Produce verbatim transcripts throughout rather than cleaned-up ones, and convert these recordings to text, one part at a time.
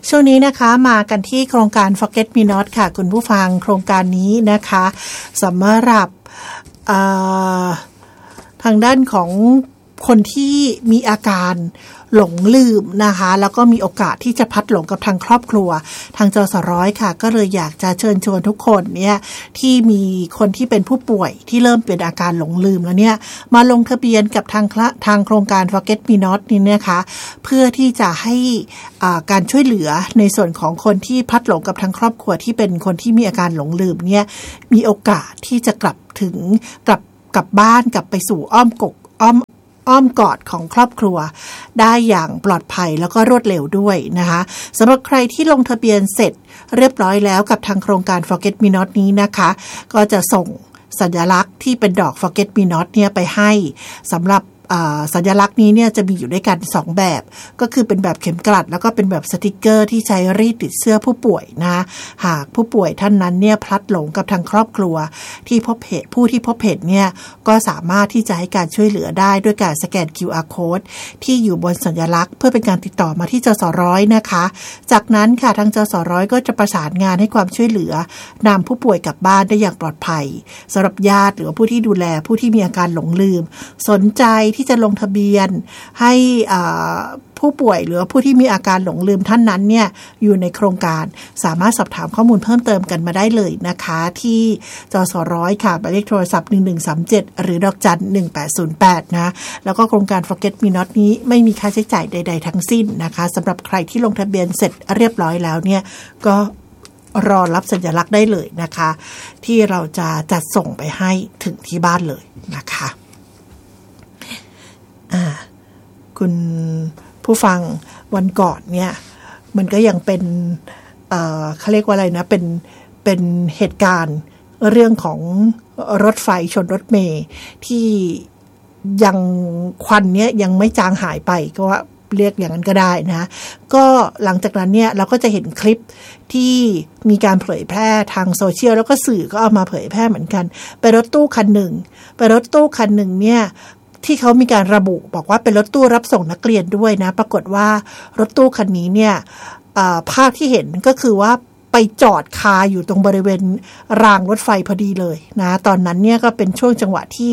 ช่วงนี้นะคะมากันที่โครงการ Forget Me Not ค่ะคุณผู้ฟังโครงการนี้นะคะสำหรับทางด้านของคนที่มีอาการหลงลืมนะคะแล้วก็มีโอกาสที่จะพลัดหลงกับทางครอบครัวทางจสร้อยค่ะก็เลยอยากจะเชิญชวนทุกคนเนี่ยที่มีคนที่เป็นผู้ป่วยที่เริ่มเป็นอาการหลงลืมแล้วเนี่ยมาลงทะเบียนกับทางทางโครงการ Forget Me Not นี่นะคะเพื่อที่จะให้การช่วยเหลือในส่วนของคนที่พลัดหลงกับทางครอบครัวที่เป็นคนที่มีอาการหลงลืมเนี่ยมีโอกาสที่จะกลับถึงกลับกลับบ้านกลับไปสู่อ้อมกกอ้อมอ้อมกอดของครอบครัวได้อย่างปลอดภัยแล้วก็รวดเร็วด้วยนะคะสำหรับใครที่ลงทะเบียนเสร็จเรียบร้อยแล้วกับทางโครงการ Forget Me Not นี้นะคะก็จะส่งสัญลักษณ์ที่เป็นดอก Forget Me Not เนี่ยไปให้สำหรับสัญลักษณ์นี้เนี่ยจะมีอยู่ด้วยกันสองแบบก็คือเป็นแบบเข็มกลัดแล้วก็เป็นแบบสติกเกอร์ที่ใช้รีดติดเสื้อผู้ป่วยนะหากผู้ป่วยท่านนั้นเนี่ยพลัดหลงกับทางครอบครัวที่พบเห็นผู้ที่พบเห็นเนี่ยก็สามารถที่จะให้การช่วยเหลือได้ด้วยการสแกน คิว อาร์ Code ที่อยู่บนสัญลักษณ์เพื่อเป็นการติดต่อมาที่จสร้อยนะคะจากนั้นค่ะทางจสร้อยก็จะประสานงานให้ความช่วยเหลือนำผู้ป่วยกลับบ้านได้อย่างปลอดภัยสำหรับญาติหรือผู้ที่ดูแลผู้ที่มีอาการหลงลืมสนใจที่จะลงทะเบียนให้ผู้ป่วยหรือผู้ที่มีอาการหลงลืมท่านนั้นเนี่ยอยู่ในโครงการสามารถสอบถามข้อมูลเพิ่มเติมกันมาได้เลยนะคะที่จสร้อยค่ะหมายเลขโทรศัพท์หนึ่งหนึ่งสามเจ็ดหรือดอกจันหนึ่งแปดศูนย์แปดนะแล้วก็โครงการ Forget Me Not นี้ไม่มีค่าใช้จ่ายใดๆทั้งสิ้นนะคะสำหรับใครที่ลงทะเบียนเสร็จเรียบร้อยแล้วเนี่ยก็รอรับสัญลักษณ์ได้เลยนะคะที่เราจะจัดส่งไปให้ถึงที่บ้านเลยนะคะคุณผู้ฟังวันก่อนเนี่ยมันก็ยังเป็นเอ่อเขาเรียกว่าอะไรนะเป็นเป็นเหตุการณ์เรื่องของรถไฟชนรถเมล์ที่ยังควันเนี้ยยังไม่จางหายไปก็ว่าเรียกอย่างนั้นก็ได้นะก็หลังจากนั้นเนี่ยเราก็จะเห็นคลิปที่มีการเผยแพร่ทางโซเชียลแล้วก็สื่อก็เอามาเผยแพร่เหมือนกันไปรถตู้คันหนึ่งไปรถตู้คันหนึ่งเนี่ยที่เขามีการระบุบอกว่าเป็นรถตู้รับส่งนักเรียนด้วยนะปรากฏว่ารถตู้คันนี้เนี่ยภาพที่เห็นก็คือว่าไปจอดคาอยู่ตรงบริเวณรางรถไฟพอดีเลยนะตอนนั้นเนี่ยก็เป็นช่วงจังหวะที่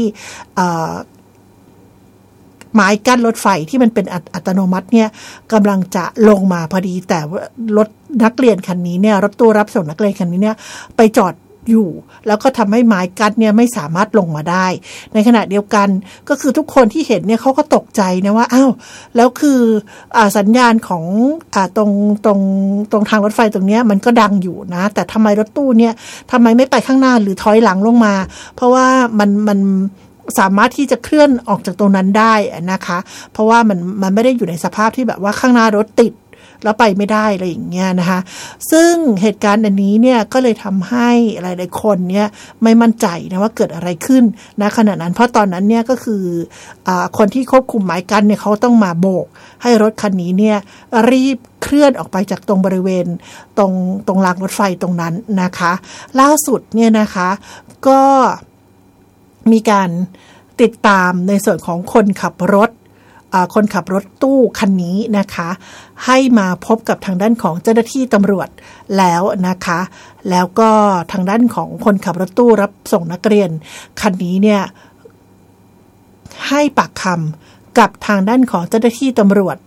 ไม้กั้นรถไฟที่มันเป็นอัตโนมัติเนี่ยกำลังจะลงมาพอดีแต่รถนักเรียนคันนี้เนี่ยรถตู้รับส่งนักเรียนคันนี้เนี่ยไปจอดอยู่แล้วก็ทำให้ไม้กั้นเนี่ยไม่สามารถลงมาได้ในขณะเดียวกันก็คือทุกคนที่เห็นเนี่ยเขาก็ตกใจนะว่าอ้าวแล้วคืออ่าสัญญาณของอ่าตรงตรงตรงทางรถไฟตรงเนี้ยมันก็ดังอยู่นะแต่ทำไมรถตู้เนี่ยทำไมไม่ไปข้างหน้าหรือถอยหลังลงมาเพราะว่ามันมันสามารถที่จะเคลื่อนออกจากตรงนั้นได้นะคะเพราะว่ามันมันไม่ได้อยู่ในสภาพที่แบบว่าข้างหน้ารถติดแล้วไปไม่ได้อะไรอย่างเงี้ยนะคะซึ่งเหตุการณ์อันนี้เนี่ยก็เลยทำให้หลายๆคนเนี่ยไม่มั่นใจนะว่าเกิดอะไรขึ้นณขณะนั้นเพราะตอนนั้นเนี่ยก็คืออ่าคนที่ควบคุมหมายกั้นเนี่ยเขาต้องมาโบกให้รถคันนี้เนี่ยรีบเคลื่อนออกไปจากตรงบริเวณตรงตรงรางรถไฟตรงนั้นนะคะล่าสุดเนี่ยนะคะก็มีการติดตามในส่วนของคนขับรถคนขับรถตู้คันนี้นะคะให้มาพบกับทางด้านของเจ้าหน้าที่ตำรวจแล้วนะคะแล้วก็ทางด้านของคนขับรถตู้รับส่งนักเรียนคันนี้เนี่ยให้ปากคำกับทางด้านของเจ้าหน้าที่ตำรวจ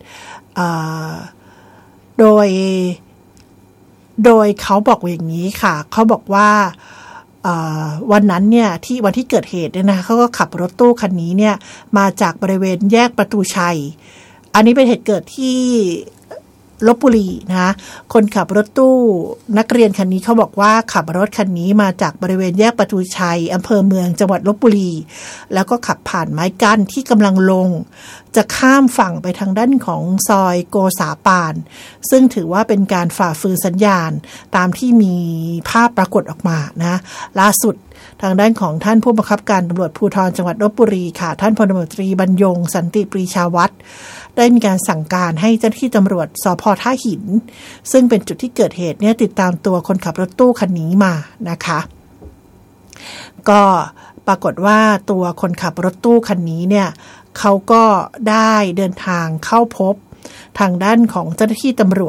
โดยโดยเขาบอกอย่างนี้ค่ะเขาบอกว่าวันนั้นเนี่ยที่วันที่เกิดเหตุเนี่ยนะเขาก็ขับรถตู้คันนี้เนี่ยมาจากบริเวณแยกประตูชัยอันนี้เป็นเหตุเกิดที่ลพบุรีนะคนขับรถตู้นักเรียนคันนี้เขาบอกว่าขับรถคันนี้มาจากบริเวณแยกประตูชัยอำเภอเมืองจังหวัดลพบุรีแล้วก็ขับผ่านไม้กั้นที่กำลังลงจะข้ามฝั่งไปทางด้านของซอยโกษาปานซึ่งถือว่าเป็นการฝ่าฝืนสัญญาณตามที่มีภาพปรากฏออกมานะล่าสุดทางด้านของท่านผู้บังคับการตำรวจภูธรจังหวัดลพบุรีค่ะท่านพลตำรวจตรีบรรยงสันติปรีชาวัฒน์ได้มีการสั่งการให้เจ้าหน้าที่ตำรวจสภ.ท่าหินซึ่งเป็นจุดที่เกิดเหตุเนี่ยติดตามตัวคนขับรถตู้คันนี้มานะคะก็ปรากฏว่าตัวคนขับรถตู้คันนี้เนี่ยเขาก็ได้เดินทางเข้าพบทางด้านของเจ้าหน้าที่ตำรวจ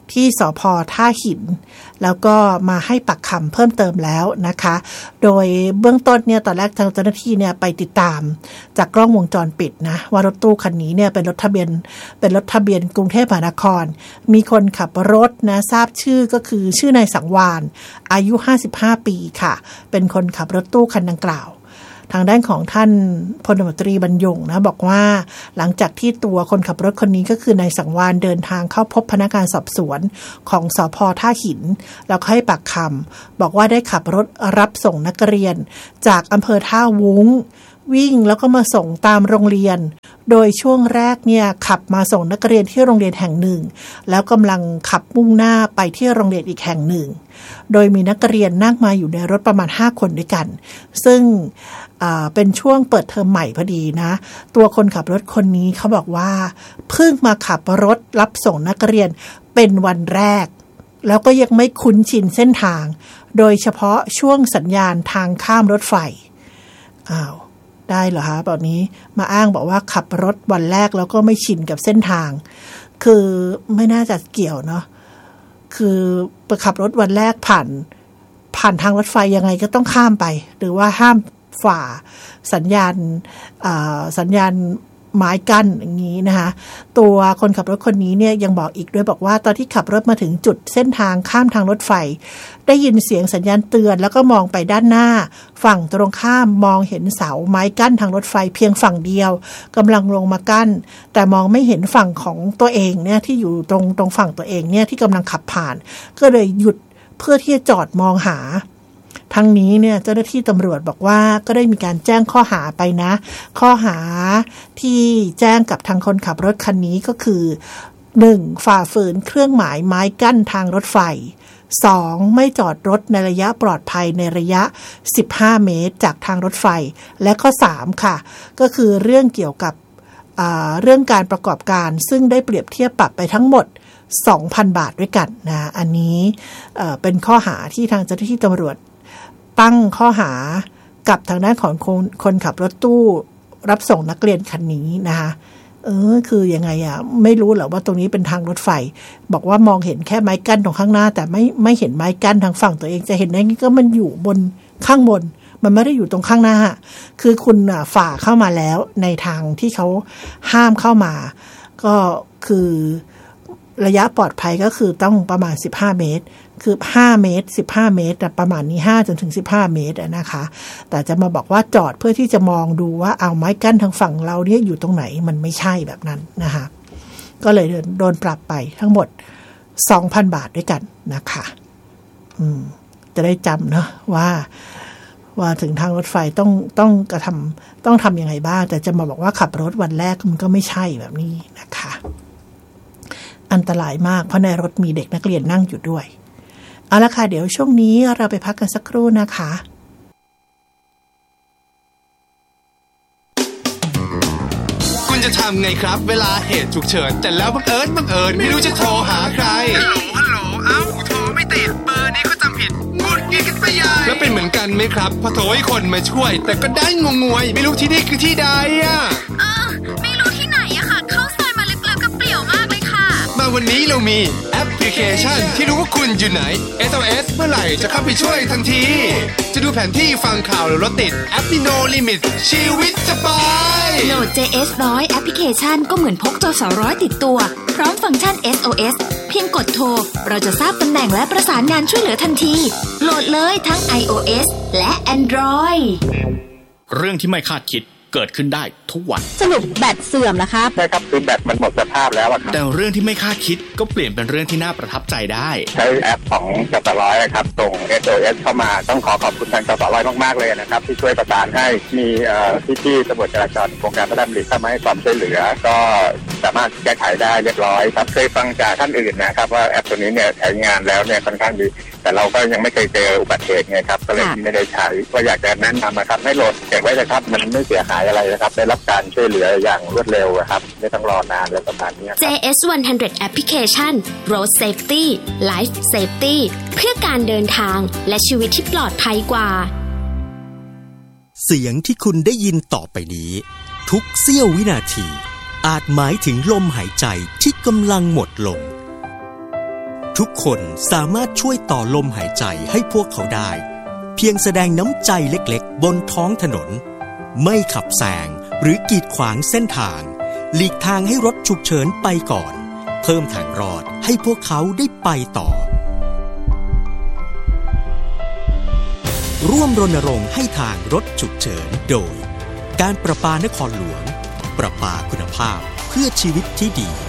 ที่สภ.ท่าหินแล้วก็มาให้ปากคำเพิ่มเติมแล้วนะคะโดยเบื้องต้นเนี่ยตอนแรกทางเจ้าหน้าที่เนี่ยไปติดตามจากกล้องวงจรปิดนะว่ารถตู้คันนี้เนี่ยเป็นรถทะเบียนเป็นรถทะเบียนกรุงเทพมหานครมีคนขับรถนะทราบชื่อก็คือชื่อนายสังวาลอายุห้าสิบห้าปีค่ะเป็นคนขับรถตู้คันดังกล่าวทางด้านของท่านพลตำรวจตรีบรรยงนะบอกว่าหลังจากที่ตัวคนขับรถคนนี้ก็คือนายสังวาลเดินทางเข้าพบพนักงานสอบสวนของสภ.ท่าหินแล้วให้ปากคำบอกว่าได้ขับรถรับส่งนักเรียนจากอำเภอท่าวุ้งวิ่งแล้วก็มาส่งตามโรงเรียนโดยช่วงแรกเนี่ยขับมาส่งนักเรียนที่โรงเรียนแห่งหนึ่งแล้วกำลังขับมุ่งหน้าไปที่โรงเรียนอีกแห่งหนึ่งโดยมีนักเรียนนั่งมาอยู่ในรถประมาณห้าคนด้วยกันซึ่งเป็นช่วงเปิดเทอมใหม่พอดีนะตัวคนขับรถคนนี้เขาบอกว่าเพิ่งมาขับรถรับส่งนักเรียนเป็นวันแรกแล้วก็ยังไม่คุ้นชินเส้นทางโดยเฉพาะช่วงสัญญาณทางข้ามรถไฟอ้าวได้เหรอคะแบบนี้มาอ้างบอกว่าขับรถวันแรกแล้วก็ไม่ชินกับเส้นทางคือไม่น่าจะเกี่ยวเนาะคือไปขับรถวันแรกผ่านผ่านทางรถไฟยังไงก็ต้องข้ามไปหรือว่าห้ามฝ่าสัญญาณสัญญาณไม้กั้นอย่างนี้นะคะตัวคนขับรถคนนี้เนี่ยยังบอกอีกด้วยบอกว่าตอนที่ขับรถมาถึงจุดเส้นทางข้ามทางรถไฟได้ยินเสียงสัญญาณเตือนแล้วก็มองไปด้านหน้าฝั่งตรงข้ามมองเห็นเสาไม้กั้นทางรถไฟเพียงฝั่งเดียวกำลังลงมากั้นแต่มองไม่เห็นฝั่งของตัวเองเนี่ยที่อยู่ตรงตรงฝั่งตัวเองเนี่ยที่กำลังขับผ่านก็เลยหยุดเพื่อที่จะจอดมองหาทั้งนี้เนี่ยเจ้าหน้าที่ตำรวจบอกว่าก็ได้มีการแจ้งข้อหาไปนะข้อหาที่แจ้งกับทางคนขับรถคันนี้ก็คือหนึ่งฝ่าฝืนเครื่องหมายไม้กั้นทางรถไฟสองไม่จอดรถในระยะปลอดภัยในระยะสิบห้าเมตรจากทางรถไฟและข้อสามค่ะก็คือเรื่องเกี่ยวกับเรื่องการประกอบการซึ่งได้เปรียบเทียบปรับไปทั้งหมด สองพัน บาทด้วยกันนะอันนี้เอ่อเป็นข้อหาที่ทางเจ้าหน้าที่ตำรวจตั้งข้อหากับทางด้านของคนคนขับรถตู้รับส่งนักเรียนคันนี้นะคะเออคือยังไงอ่ะไม่รู้หรอว่าตรงนี้เป็นทางรถไฟบอกว่ามองเห็นแค่ไม้กั้นตรงข้างหน้าแต่ไม่ไม่เห็นไม้กั้นทางฝั่งตัวเองจะเห็นได้ก็มันอยู่บนข้างบนมันไม่ได้อยู่ตรงข้างหน้าคือคุณฝ่าเข้ามาแล้วในทางที่เขาห้ามเข้ามาก็คือระยะปลอดภัยก็คือต้องประมาณสิบห้าเมตรคือห้าเมตรสิบห้าเมตรแต่ประมาณนี้ห้าจนถึงสิบห้าเมตรนะคะแต่จะมาบอกว่าจอดเพื่อที่จะมองดูว่าเอาไม้กั้นทางฝั่งเราเนี่ยอยู่ตรงไหนมันไม่ใช่แบบนั้นนะคะก็เลยโดนปรับไปทั้งหมด สองพัน บาทด้วยกันนะคะอืมจะได้จำเนาะว่าว่าถึงทางรถไฟต้องต้องกระทำต้องทำยังไงบ้างแต่จะมาบอกว่าขับรถวันแรกมันก็ไม่ใช่แบบนี้นะคะอันตรายมากเพราะในรถมีเด็กนักเรียนนั่งอยู่ด้วยเอาละค่ะเดี๋ยวช่วงนี้เราไปพักกันสักครู่นะคะคุณจะทำไงครับเวลาเหตุฉุกเฉินแต่แล้วบังเอิญบังเอิญไม่รู้จะโทรหาใครฮัลโหลฮัลโหลเอ้าโทรไม่ติดเบอร์นี้ก็จำผิดงุดงิดกันไปใหญ่แล้วเป็นเหมือนกันไหมครับพอโทรให้คนมาช่วยแต่ก็ได้งงวยไม่รู้ที่นี่คือที่ใดอ่ะเออไม่รู้ที่ไหนอะค่ะเข้าซอยมาลึกๆกับเปลี่ยวมากเลยค่ะมาวันนี้เรามีแอปพลิเคชันที่รู้ว่าคุณอยู่ไหน เอส โอ เอส เมื่อไหร่จะเข้าไปช่วยทันทีจะดูแผนที่ฟังข่าวหรือรถติดแอปมี No Limit ชีวิตสบายโหลด เจ เอส หนึ่งร้อย แอปพลิเคชันก็เหมือนพกจสร้อยติดตัวพร้อมฟังก์ชัน เอส โอ เอส เพียงกดโทรเราจะทราบตำแหน่งและประสานงานช่วยเหลือทันทีโหลดเลยทั้ง iOS และ Android เรื่องที่ไม่คาดคิดเกิดขึ้นได้ทุกวันสรุปแบตเสื่อมแล้วครับใช่ครับคือแบตมันหมดสภาพแล้วครับแต่เรื่องที่ไม่คาดคิดก็เปลี่ยนเป็นเรื่องที่น่าประทับใจได้ใช้แอปของจสร้อยครับส่ง เอส โอ เอส เข้ามาต้องขอขอบคุณทางจสร้อยมากๆเลยนะครับที่ช่วยประสานให้มีพี่ๆตำรวจจราจรโครงการพระราชดำริเข้ามาให้ความช่วยเหลือก็สามารถแก้ไขได้เรียบร้อยครับเคยฟังจากท่านอื่นนะครับว่าแอปตัวนี้เนี่ยใช้งานแล้วเนี่ยค่อนข้างดีแต่เราก็ยังไม่เคยเจออุบัติเหตุไงครับก็เลยไม่ได้ใช้ก็อยากจะแนะนำนะครับให้โหลดเก็บไว้นะครับมันไม่เสียหายอะไรนะครับได้รับการช่วยเหลืออย่างรวดเร็วครับไม่ต้องรอนานและประมาณนี้เจ เอส หนึ่งร้อย Application Road Safety Life Safety เพื่อการเดินทางและชีวิตที่ปลอดภัยกว่าเสียงที่คุณได้ยินต่อไปนี้ทุกเสี้ยววินาทีอาจหมายถึงลมหายใจที่กำลังหมดลงทุกคนสามารถช่วยต่อลมหายใจให้พวกเขาได้เพียงแสดงน้ำใจเล็กๆบนท้องถนนไม่ขับแซงหรือกีดขวางเส้นทางหลีกทางให้รถฉุกเฉินไปก่อนเพิ่มทางรอดให้พวกเขาได้ไปต่อร่วมรณรงค์ให้ทางรถฉุกเฉินโดยการประปานครหลวงประปาคุณภาพเพื่อชีวิตที่ดี